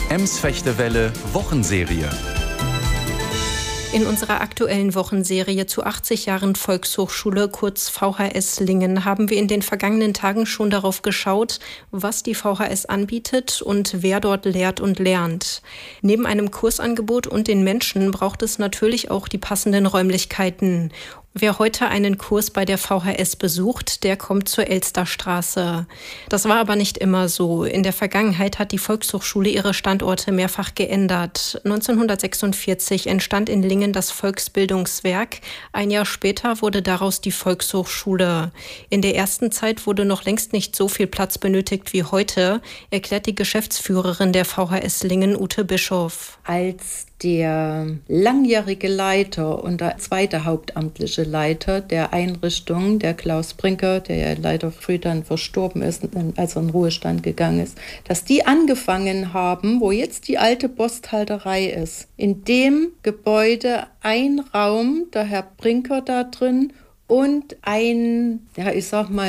Ems-Fechtewelle Wochenserie. In unserer aktuellen Wochenserie zu 80 Jahren Volkshochschule, kurz VHS Lingen, haben wir in den vergangenen Tagen schon darauf geschaut, was die VHS anbietet und wer dort lehrt und lernt. Neben einem Kursangebot und den Menschen braucht es natürlich auch die passenden Räumlichkeiten. Wer heute einen Kurs bei der VHS besucht, der kommt zur Elsterstraße. Das war aber nicht immer so. In der Vergangenheit hat die Volkshochschule ihre Standorte mehrfach geändert. 1946 entstand in Lingen das Volksbildungswerk. Ein Jahr später wurde daraus die Volkshochschule. In der ersten Zeit wurde noch längst nicht so viel Platz benötigt wie heute, erklärt die Geschäftsführerin der VHS Lingen, Ute Bischof. Als der langjährige Leiter und der zweite hauptamtliche Leiter der Einrichtung, der Klaus Brinker, der ja leider früh dann verstorben ist, als er in Ruhestand gegangen ist, dass die angefangen haben, wo jetzt die alte Posthalterei ist. In dem Gebäude ein Raum, der Herr Brinker da drin, und ein,